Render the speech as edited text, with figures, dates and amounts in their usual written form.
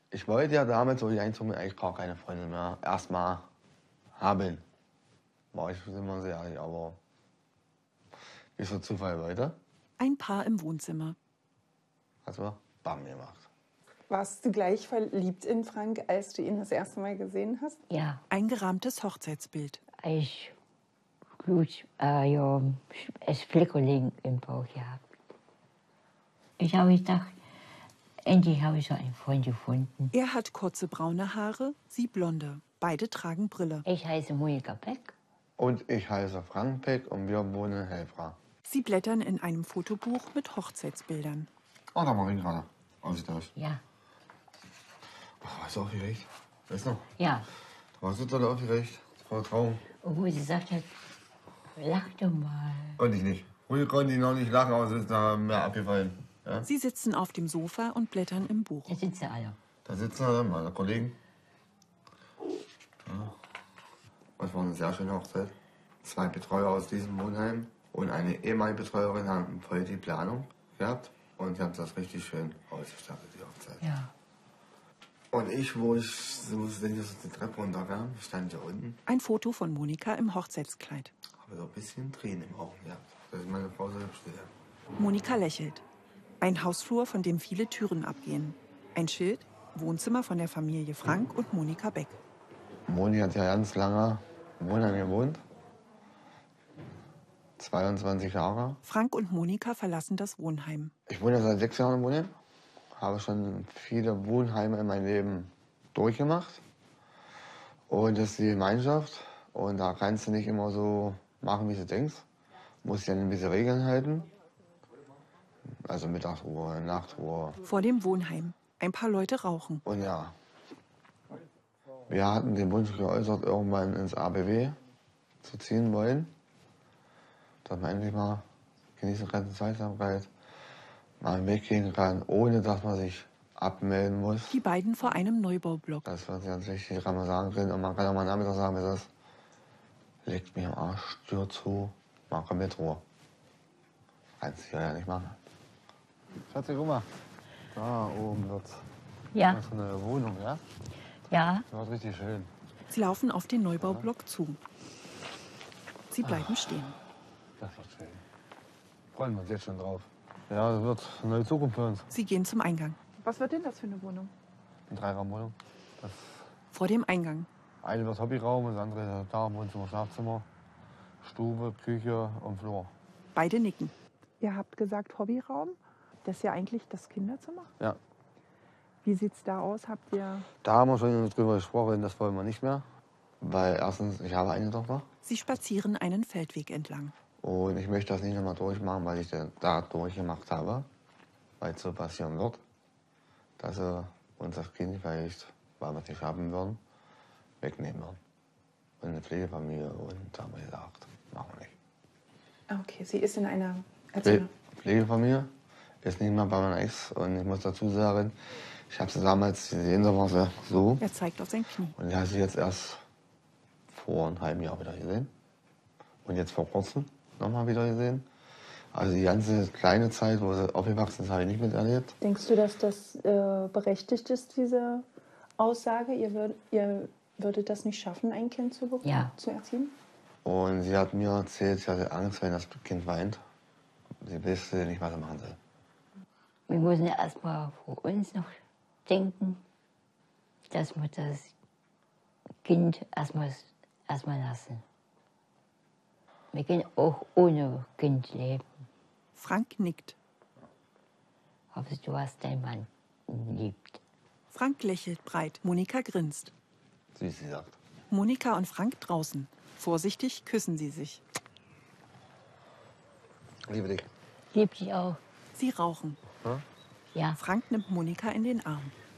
Ich wollte ja damals, wo ich einzog, eigentlich gar keine Freundin mehr erstmal haben. War ich immer sehr ehrlich, aber wie es so Zufall wollte, Ein Paar im Wohnzimmer. hat wir Bam gemacht. Warst du gleich verliebt in Frank, als du ihn das erste Mal gesehen hast? Ja, Ein gerahmtes Hochzeitsbild. ich gut, ja, es Flickerling im Bauch gehabt. Ich habe gedacht, endlich habe ich so einen Freund gefunden. Er hat kurze braune Haare, sie blonde. Beide tragen Brille. Ich heiße Monika Beck. Und ich heiße Frank Beck und wir wohnen in Helfra. Sie blättern in einem Fotobuch mit Hochzeitsbildern. Oh, da war ich gerade. Aussieht. Ja, Ach, warst du aufgeregt? Weißt du noch? ja. Da warst du total aufgeregt. Das war ein Traum. Obwohl sie gesagt hat, lach doch mal. Und ich nicht. Früher konnte ich noch nicht lachen, aber es ist da mehr abgefallen. Ja? Sie sitzen auf dem Sofa und blättern im Buch. Da sitzen alle. Da sitzen meine Kollegen. Ja. Das war eine sehr schöne Hochzeit. 2 Betreuer aus diesem Wohnheim und eine ehemalige Betreuerin haben voll die Planung gehabt. Und die haben das richtig schön ausgestattet, die Hochzeit. Ja. Und ich, wo ich so die Treppe runterkam, stand hier unten, Ein Foto von Monika im Hochzeitskleid. habe so ein bisschen Tränen im Augen gehabt. Das ist meine Frau so hübsch. Monika lächelt. Ein Hausflur, von dem viele Türen abgehen. Ein Schild, Wohnzimmer von der Familie Frank und Monika Beck. Moni hat ja ganz lange im Wohnheim gewohnt. 22 Jahre. Frank und Monika verlassen das Wohnheim. Ich wohne ja seit 6 Jahren im Wohnheim. Habe schon viele Wohnheime in meinem Leben durchgemacht. Und das ist die Gemeinschaft. Und da kannst du nicht immer so machen, wie du denkst. Musst dich an gewisse Regeln halten. Also Mittagsruhe, Nachtruhe. Vor dem Wohnheim. Ein paar Leute rauchen. Und ja, wir hatten den Wunsch geäußert, irgendwann ins ABW zu ziehen wollen. Dass man endlich mal genießen kann, die Zweisamkeit, mal weggehen kann, ohne dass man sich abmelden muss. Die beiden vor einem Neubaublock. Das, was ganz wichtig kann man sagen können. Und man kann auch mal nachmittag sagen, wie das ist. Legt mir am Arsch, Tür zu, mach mit Ruhe. Kannst du ja nicht machen. Schatzi, guck mal. Da oben wird Ja, so eine Wohnung, ja? ja. Das wird richtig schön. Sie laufen auf den Neubaublock zu. Sie bleiben stehen. Das wird schön. Freuen wir uns jetzt schon drauf. Ja, das wird eine neue Zukunft für uns. Sie gehen zum Eingang. Was wird denn das für eine Wohnung? Eine 3-Raumwohnung. Das Vor dem Eingang. eine wird Hobbyraum und das andere da Wohnzimmer, Schlafzimmer, Stube, Küche und Flur. Beide nicken. Ihr habt gesagt Hobbyraum. Das ist ja eigentlich das Kinderzimmer. Ja. Wie sieht's da aus? Habt ihr... Da haben wir schon drüber gesprochen, das wollen wir nicht mehr. Weil erstens, ich habe eine Tochter Sie spazieren einen Feldweg entlang. und ich möchte das nicht nochmal durchmachen, weil ich da durchgemacht habe. Weil es so passieren wird, dass sie uns das Kind vielleicht, weil wir es nicht haben würden, wegnehmen würden. Und eine Pflegefamilie und da haben wir gesagt, machen wir nicht. Okay, sie ist in einer... Erzähl mal. Pflegefamilie ist nicht mehr bei meiner Ex und ich muss dazu sagen, ich habe sie damals gesehen, da war sie so. Er zeigt auf sein Knie. Und ich habe sie jetzt erst vor einem halben Jahr wieder gesehen. Und jetzt vor kurzem nochmal wieder gesehen. Also die ganze kleine Zeit, wo sie aufgewachsen ist, habe ich nicht miterlebt. Denkst du, dass das berechtigt ist, diese Aussage? Ihr würdet das nicht schaffen, ein Kind zu erziehen? Und sie hat mir erzählt, sie hatte Angst, wenn das Kind weint. Sie wusste nicht, was sie machen soll. Wir müssen ja erstmal für uns noch denken, dass wir das Kind erstmal lassen. Wir können auch ohne Kind leben. Frank nickt. Hoffe, du hast deinen Mann liebt. Frank lächelt breit. Monika grinst. Süß, sie sagt. Monika und Frank draußen. Vorsichtig küssen sie sich. Liebe dich. Lieb dich auch. Sie rauchen. Ja. Frank nimmt Monika in den Arm.